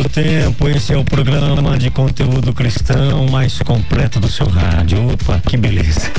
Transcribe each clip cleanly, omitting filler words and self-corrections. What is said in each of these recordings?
tempo, esse é o programa de conteúdo cristão mais completo do seu rádio. Opa, que beleza.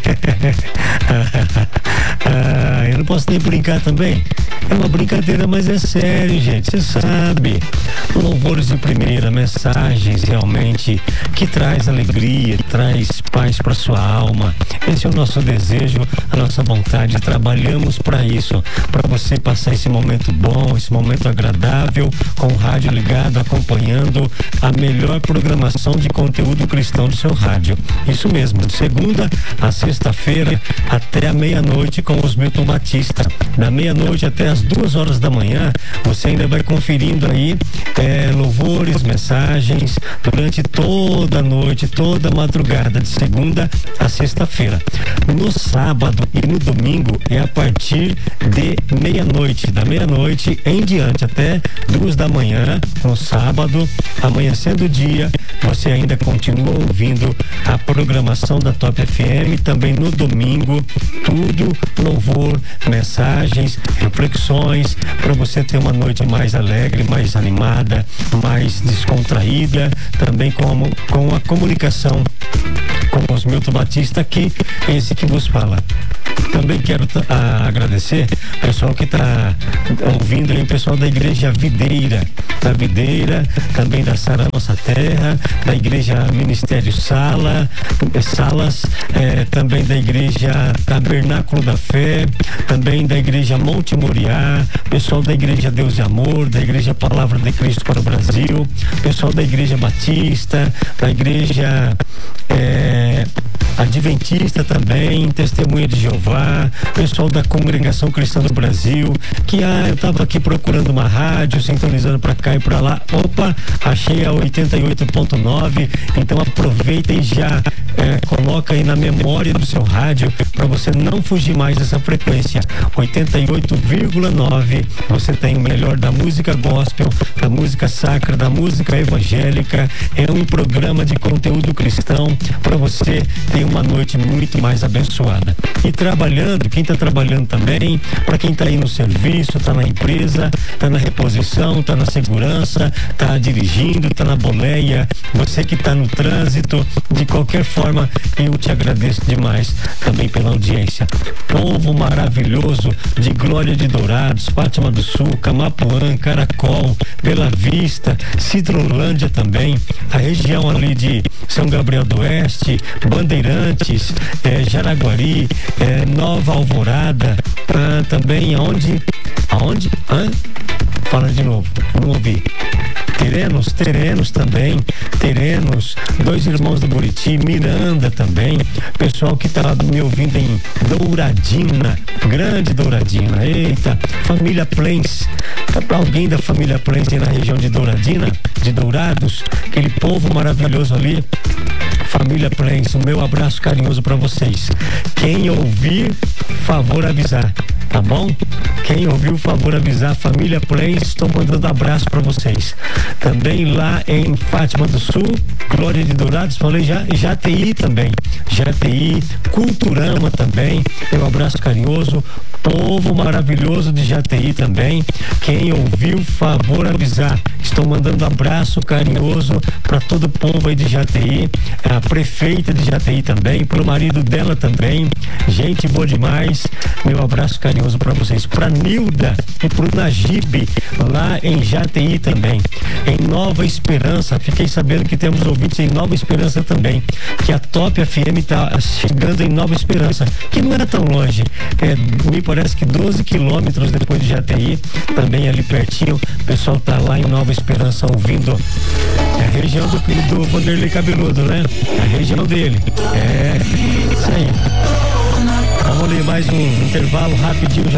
Eu não posso nem brincar também. É uma brincadeira, mas é sério, gente. Você sabe. Louvores de primeira, mensagens realmente que traz alegria, traz paz para sua alma. Esse é o nosso desejo, a nossa vontade. Trabalhamos para isso, para você passar esse momento bom, esse momento agradável, com o rádio ligado, acompanhando a melhor programação de conteúdo cristão do seu rádio. Isso mesmo, de segunda a sexta-feira até a meia-noite com os Milton Batista. Da meia-noite até as 2 horas da manhã, você ainda vai conferindo aí louvores, mensagens durante toda a noite, toda a madrugada, de segunda a sexta-feira. No sábado e no domingo é a partir de meia-noite, da meia-noite em diante até 2 da manhã. No sábado, amanhecendo o dia, você ainda continua ouvindo a programação da Top FM. Também no domingo, tudo louvor, mensagens, reflexões, para você ter uma noite mais alegre, mais animada, mais descontraída, também com a comunicação com os Milton Batista, que esse que vos fala. Também quero agradecer o pessoal que está ouvindo aí, o pessoal da Igreja Videira, também da Sara Nossa Terra, da Igreja Ministério Salas, também da Igreja Tabernáculo da Fé, também da Igreja Monte Moriá, pessoal da Igreja Deus e Amor, da Igreja Palavra de Cristo para o Brasil, pessoal da Igreja Batista, da Igreja Adventista também, Testemunha de Jeová, pessoal da Congregação Cristã do Brasil, que eu estava aqui procurando uma rádio, sintonizando para cá e para lá. Opa, achei a 88.9, então aproveita e já coloca aí na memória do seu rádio para você não fugir mais dessa frequência. 88,9, você tem o melhor da música gospel, da música sacra, da música evangélica. É um programa de conteúdo cristão para você ter uma noite muito mais abençoada. E trabalhando, quem está trabalhando também, para quem está aí no serviço, está na empresa, está na reposição, está na segurança, está dirigindo, está na boleia, você que está no trânsito, de qualquer forma, eu te agradeço demais também pela audiência. Povo maravilhoso de Glória de Dourados, Fátima do Sul, Camapuã, Caracol, Bela Vista, Cidrolândia também, a região ali de São Gabriel do Oeste, Bandeirantes, Jaraguari, Nova Alvorada, também aonde? Fala de novo, não ouvi. Terenos também, Dois Irmãos do Buriti, Miranda também, pessoal que tá me ouvindo em Douradina, Grande Douradina, eita, Família Plains, pra alguém da Família Plains aí na região de Douradina, de Dourados, aquele povo maravilhoso ali, Família Plains, o meu abraço carinhoso para vocês. Quem ouvir, favor avisar, tá bom? Quem ouviu, favor avisar. Família Plains, estou mandando abraço para vocês. Também lá em Fátima do Sul, Glória de Dourados, falei já, Jati também, Jati, Culturama também, meu abraço carinhoso. Povo maravilhoso de Jati também. Quem ouviu, favor avisar. Estou mandando abraço carinhoso para todo o povo aí de Jati, a prefeita de Jati também, pro marido dela também. Gente boa demais. Meu abraço carinhoso para vocês. Para Nilda e pro Najib, lá em Jati também. Em Nova Esperança, fiquei sabendo que temos ouvintes em Nova Esperança também, que a Top FM está chegando em Nova Esperança, que não era tão longe. Me parece que 12 quilômetros depois de Jati, também ali pertinho. O pessoal tá lá em Nova Esperança ouvindo. É a região do Vanderlei Cabeludo, né? É a região dele. Isso aí. Vamos ler mais um intervalo rapidinho, já